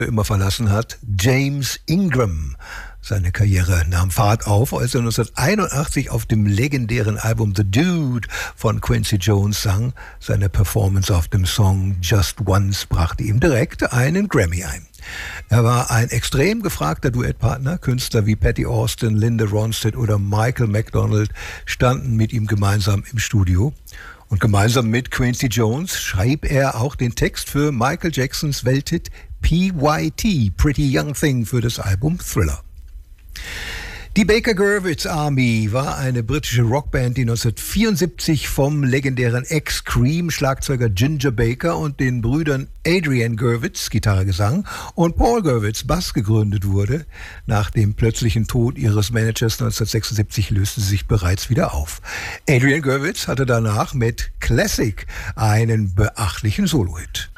immer verlassen hat, James Ingram. Seine Karriere nahm Fahrt auf, als er 1981 auf dem legendären Album The Dude von Quincy Jones sang. Seine Performance auf dem Song Just Once brachte ihm direkt einen Grammy ein. Er war ein extrem gefragter Duettpartner. Künstler wie Patty Austin, Linda Ronstadt oder Michael McDonald standen mit ihm gemeinsam im Studio. Und gemeinsam mit Quincy Jones schrieb er auch den Text für Michael Jacksons Welthit PYT, Pretty Young Thing, für das Album Thriller. Die Baker Gurwitz Army war eine britische Rockband, die 1974 vom legendären Ex-Cream-Schlagzeuger Ginger Baker und den Brüdern Adrian Gurwitz, Gitarre, Gesang, und Paul Gurwitz, Bass, gegründet wurde. Nach dem plötzlichen Tod ihres Managers 1976 löste sie sich bereits wieder auf. Adrian Gurwitz hatte danach mit Classic einen beachtlichen Solo-Hit.